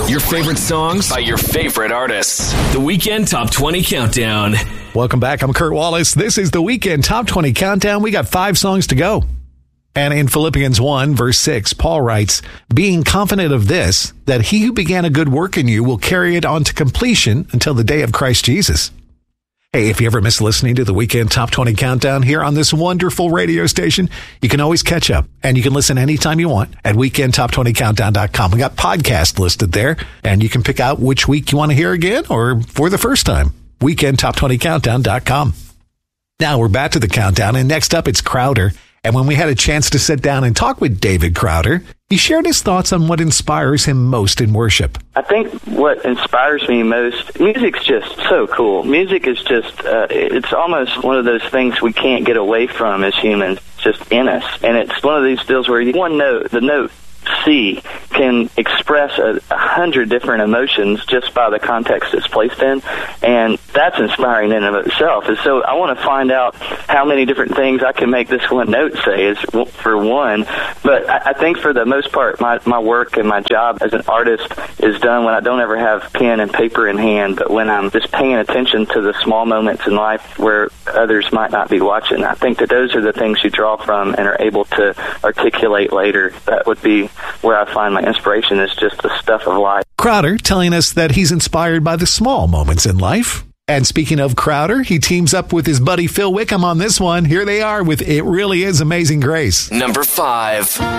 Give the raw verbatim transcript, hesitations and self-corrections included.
Your favorite songs by your favorite artists. The Weekend Top twenty Countdown. Welcome back. I'm Kurt Wallace. This is the Weekend Top twenty Countdown. We got five songs to go. And in Philippians one, verse six, Paul writes, being confident of this, that he who began a good work in you will carry it on to completion until the day of Christ Jesus. Hey, if you ever miss listening to the Weekend Top twenty Countdown here on this wonderful radio station, you can always catch up, and you can listen anytime you want at weekend top twenty countdown dot com. We got podcasts listed there, and you can pick out which week you want to hear again or for the first time. weekend top twenty countdown dot com. Now we're back to the countdown, and next up it's Crowder. And when we had a chance to sit down and talk with David Crowder, he shared his thoughts on what inspires him most in worship. I think what inspires me most, music's just so cool. Music is just, uh, it's almost one of those things we can't get away from as humans, just in us. And it's one of these deals where one note, the note C, can express a, a hundred different emotions just by the context it's placed in, and that's inspiring in and of itself. And so I want to find out how many different things I can make this one note say, is for one. But I, I think for the most part, my, my work and my job as an artist is done when I don't ever have pen and paper in hand, but when I'm just paying attention to the small moments in life where others might not be watching. I think that those are the things you draw from and are able to articulate later. That would be where I find my inspiration, is just the stuff of life. Crowder telling us that he's inspired by the small moments in life. And speaking of Crowder, he teams up with his buddy Phil Wickham on this one. Here they are with It Really Is Amazing Grace. Number five.